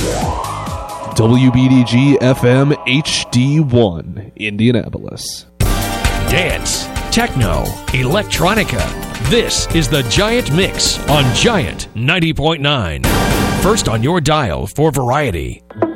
WBDG FM HD1, Indianapolis. Dance, techno, electronica. This is the Giant Mix on Giant 90.9. First on your dial for variety.